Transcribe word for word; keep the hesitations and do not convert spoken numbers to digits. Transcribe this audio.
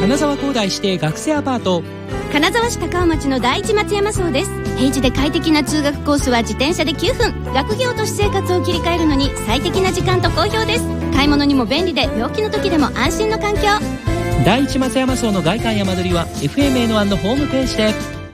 金沢工大指定学生アパート。 金沢市高尾町の第一松山荘です。平地で快適な通学コースは自転車できゅうふん。学業と私生活を切り替えるのに最適な時間と好評です。買い物にも便利で病気の時でも安心の環境。 第一松山荘の外観や間取りは エフエムエヌワン のホームページで。